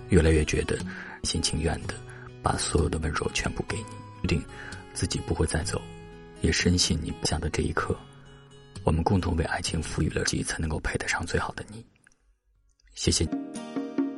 越来越觉得一心情愿的把所有的温柔全部给你，决定自己不会再走，也深信你不想的这一刻，我们共同为爱情赋予了自己，才能够配得上最好的你。谢谢你。